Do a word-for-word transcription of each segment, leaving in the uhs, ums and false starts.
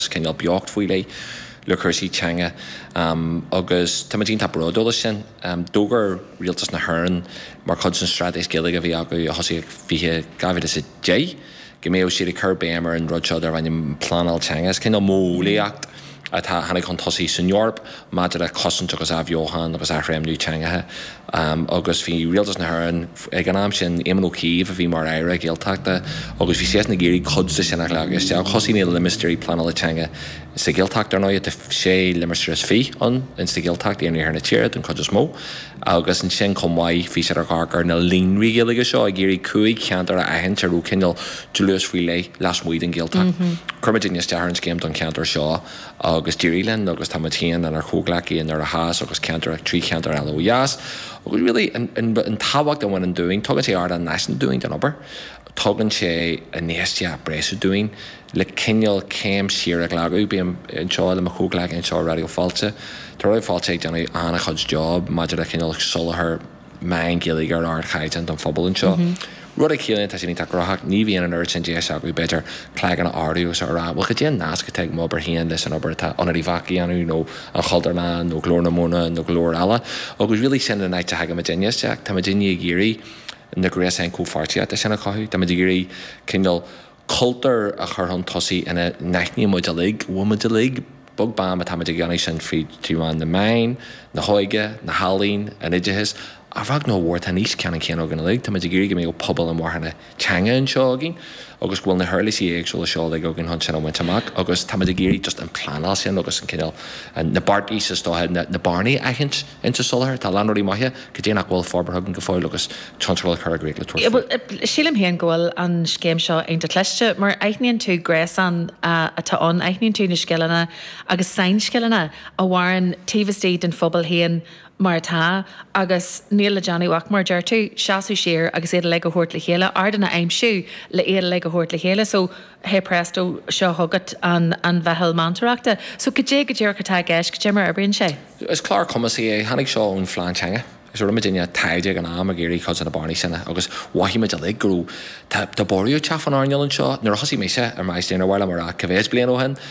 cinál beocht faoilé le chuirsí teanga um, agus tamadín tá brodóla sin um, dógur rialtas na hern mar chud san stradéis gilig a bhí acu a hosí fihe gafid is a dé go méo siad i chur bémar an rudseod ar bhain planál teanga cinál mólaíocht a tá hanna chun tosaí san Eorp maidir a cosint agus a bheohan agus a réimnú teangathe um, agus bhí rialtas na hern ag an am sin éman ó cíomh a bhí mar éire géalteachta agus bhí sé na géirí chudsa sin nach legus te chosí ní limisterí planál teanga sa géalteachtar ná a sé limister is fí an in sa géalteachta aon ar na tíad an chud is mó agus an sin comhaid fi ar gácar na línrí géalaige seo a géirí cuaig ceantar a ahantarú cinál dúlas faoi le las muid an géalteach. Curmadinne stearn céim don ceantar seo agus dúílen agus tamatían an ar chóglaí an ar a hás agus ceantar trí ceantar eile jas. agus really an an an táhacht an an doing tugann sé ar an nasan doing den obair tugann sé a néistia bresu doing le cinneal céim siar a ghlagu bí an seo le a chóglaach an seo radio fáilte Tá roiid fáilte déanana anna chud job maidir a cinneal solahar main gilig ar ard chaid an phobal an seo. Rud a chéann tá sin tágraach ní bhíon an urgent dé acu beidir cléag an áús ar bhil go dtíon nás go teag móbar híon leis an obair tá anna bhaí anú nó an chodarna nó glór na móna nó glór eile agus rilí sin an éite haga Madineisteach tá Madinne géirí na grés an cóáirte a sinna choú tá géirí cinneal cultar a churthn tosaí ina neithní mu de lig bhfu de lig bug bam a tá gan sin frí tíháin na main na hoige na halín an idehis a bhag nó bhór tá níos ceanna céan gan lig tá géirí go mé go pobl an mórhanna teanga an seogin agus bhfuil na thuirlaí éagsúla seo le go gin hon sin amhaintach agus tá géirí just an plánál sin agus an cinál na bartí sa stáhead na barnaí aithint inta solar tá landí maithe go dtéanach bhfuil forbarthgan go fáil agus transral chugré le tú. Sílim héan ghfuil an scéim seo einta cléiste mar aithníonn tú gréasan atáón aithníonn tú na sciilena agus sein sciilena a bhhain taobhastí den phobal héan mar tá agus níl le Johnnyhaach mar deir tú seaú siar agus éad le go thuirt le chéile ardanna aimimsú le éad le go thuirt le chéile so he presto seo thugad an an bhethil mantarachta so go dé go dtíir gotá gceis go dtimar ar bríonn sé. Is clár cumasí é hanig seo ón fláintanga Is ru Madinne taide an am a géirí chu an a barnaí sinna agus wahí me le grú tá de boríú teafan áneal an seo nar hosí méise ar meistéar bhile mar a cohés blian ó hen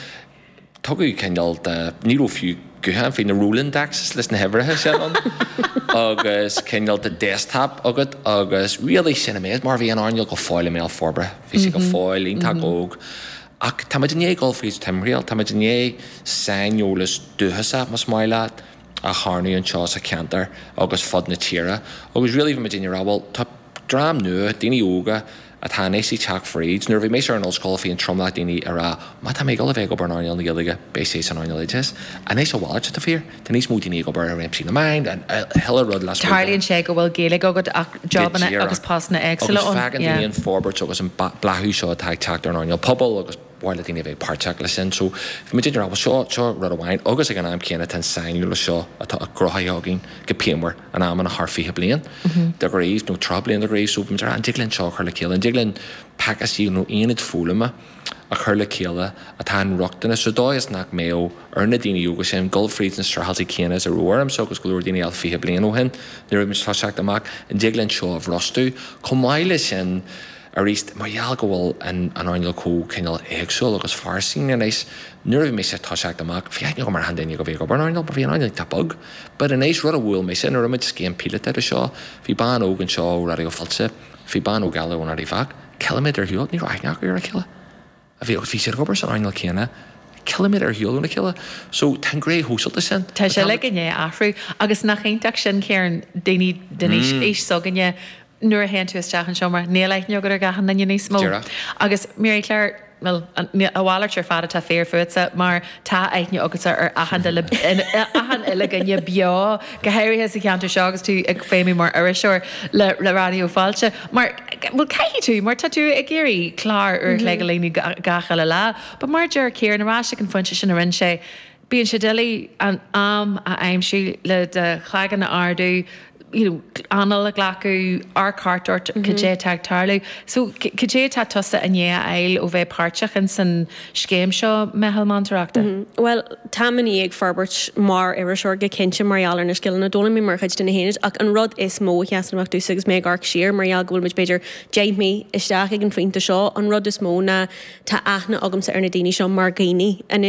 tugu ceal de níú fiú gohan fin na rúlin dax leis na hebrethe se an agus ceal de desktop agad agus rialí sinna méid mar bhí an áneal go fáile mé forbre fi go fáil ínta óg ach tá Madinne golfrís temrial tá Madinne seinolalas duhasa mas maiile a charnaí an seo a ceantar agus fod na tíra agus rialí bh Madinne rabal tá drám nua daoine óga a tá éí teach fríd, nuair bhí mééis ar an osscoilí an tromla daoine ar a má tá mé go bheith go barnáil na gilige bé sé an áileites a éis bháil a fír, Tá níos múdaí go bar réimsí na main an heile rud le Tarlíonn sé go bhfuil géala agad jobbanna agus pásna eagsile agus fegan daoine an forbert agus an blathú seo tá teach ar áil pobl agus bhile daoine bheith páteach le sin so bhí mé deidir seo seo rud amháin agus ag an am céanna tan saoú le seo atá a grothaíágin go péimhar an am an a thfiíthe blion de go rééis nó troblion a rééis sú ar an diglann seo chu le céile an diglann pacasí nó aonad fúlama a chur le céile a tá an rochtainna so dóis nach méo ar na daoine uga sin golfríd an strahaltaí céanas ar uairm so agus goúir daoine al fiíthe blion ó hen nuair mis táseach amach an diglann seo a bhrostú comáile sin a ríist margheall go bhfuil an áinil có cinál éagsúil agus farsín an éis nuair mé sé táseach amach fiag go mar handaine go bhé go barnáil ba bhí an áinil tapag, bud an éis rud a bhfuil mé sin nuair imid céim píle a seo hí ban ógan seo radio false hí ban ó galú an arífach kilometr hiúil ní aithneach ar a ciile a bhí fi sé gobar san áinil céanna kilometr hiúilúna ciile so tan gré húsilta sin Tá sé le ganné afhrú agus nach chéintach sin céan daoine denis éis soganne nuair a hen tú isteach an seomar nélaith negur ar gahan na níos mó agus Mary Claire well a bháilir ar fada tá fér fusa mar tá aithne agus ar ahan ahan ile ganne beá go héirithe sa ceantar seo agus tú ag féimi mar ar seoir le le radio fáilte mar bhfuil caiithí tú mar tá tú ag géirí chlár ar le go léonú gacha le lá, ba mar dear céar na ráise an funte sin a rin sé bíonn sé dilí an am a aimimsú le de chhlagan na ardú anal a ghlacu ar cartort cé tag tarlu. So cé tá tusa a né eil ó bheith páirteach in san scéim seo mehalmantarachta? Well, támaní ag farbert mar ar seir go cinse marialar na skillan na dóla mí mar chuid duna héanaid ach an rud is mó cheasanach dús agus mé garc siar marial gohfuil muid beidir Jamie isteach ag an faointe seo an rud is mó na tá aithna agam sa ar na daoine seo mar gaoine